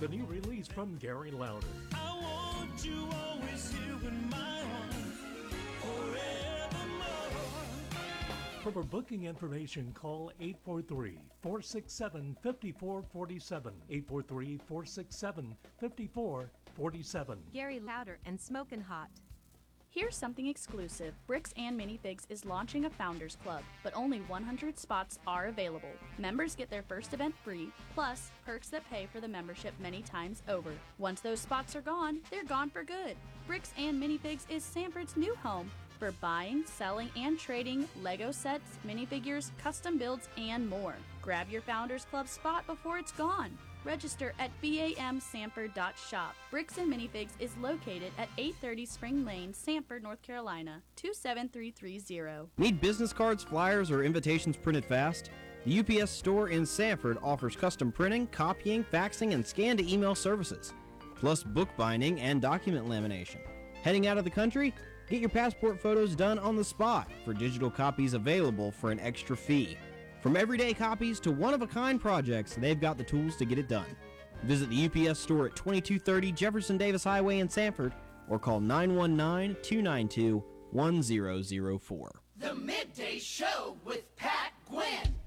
the new release from Gary Lauder. I want you always here in my arms, forevermore. For booking information, call 843-467-5447, 843-467-5447. Gary Lauder and Smokin' Hot. Here's something exclusive. Bricks and Minifigs is launching a Founders Club, but only 100 spots are available. Members get their first event free, plus perks that pay for the membership many times over. Once those spots are gone, they're gone for good. Bricks and Minifigs is Sanford's new home for buying, selling, and trading Lego sets, minifigures, custom builds, and more. Grab your Founders Club spot before it's gone. Register at bamsanford.shop. Bricks and Minifigs is located at 830 Spring Lane, Sanford, North Carolina, 27330. Need business cards, flyers, or invitations printed fast? The UPS store in Sanford offers custom printing, copying, faxing, and scan-to-email services, plus bookbinding and document lamination. Heading out of the country? Get your passport photos done on the spot for digital copies available for an extra fee. From everyday copies to one-of-a-kind projects, they've got the tools to get it done. Visit the UPS store at 2230 Jefferson Davis Highway in Sanford or call 919-292-1004. The Midday Show with Pat Gwynn.